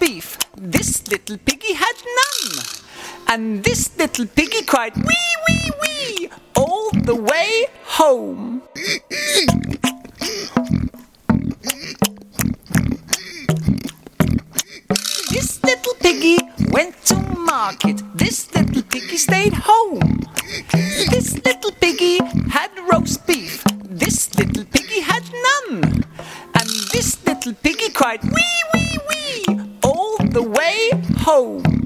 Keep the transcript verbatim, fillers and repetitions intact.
beef. This little piggy had none. And this little piggy cried wee, wee, wee all the way home. This little piggy went to market. This little piggy stayed home.